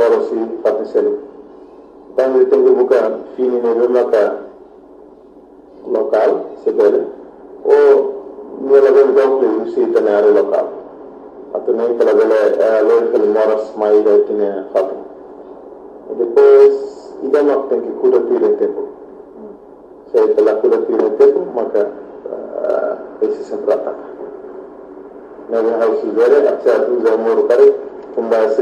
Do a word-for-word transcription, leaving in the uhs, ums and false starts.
si fatti selu tangi tengu buka fini ne maka lokal sebele o nela ben donc si tenere lokal atau nem pela bela loja que moras mais aí tinha fato e depois ida mak tem que cuidar tira tempo se pela cuidar tira tempo maka esse sempre ataca na house very acha tu zamor kare kumba